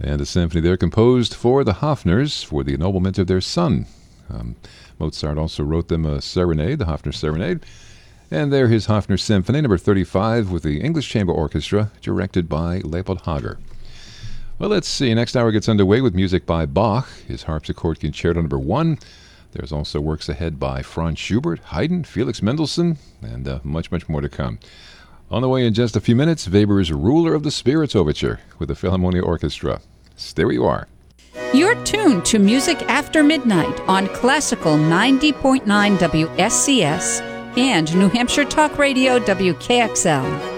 And a symphony there composed for the Hofners for the ennoblement of their son. Mozart also wrote them a serenade, the Hofner Serenade. And there his Hofner Symphony, number 35, with the English Chamber Orchestra, directed by Leopold Hager. Well, let's see. Next hour gets underway with music by Bach, his harpsichord concerto number 1. There's also works ahead by Franz Schubert, Haydn, Felix Mendelssohn, and much, much more to come. On the way in just a few minutes, Weber's Ruler of the Spirits Overture with the Philharmonia Orchestra. There you are. You're tuned to Music After Midnight on Classical 90.9 WSCS and New Hampshire Talk Radio WKXL.